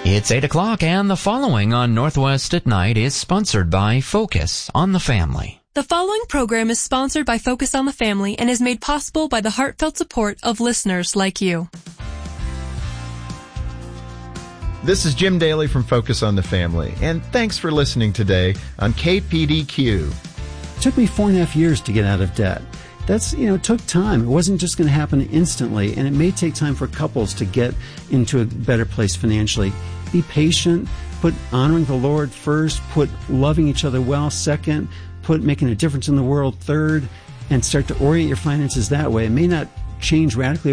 It's 8 o'clock, and the following on Northwest at Night is sponsored by Focus on the Family. The following program is sponsored by Focus on the Family and is made possible by the heartfelt support of listeners like you. This is Jim Daly from Focus on the Family, and thanks for listening today on KPDQ. It took me 4.5 years to get out of debt. That's, it took time. It wasn't just going to happen instantly, and it may take time for couples to get into a better place financially. Be patient, put honoring the Lord first, put loving each other well second, put making a difference in the world third, and start to orient your finances that way. It may not change radically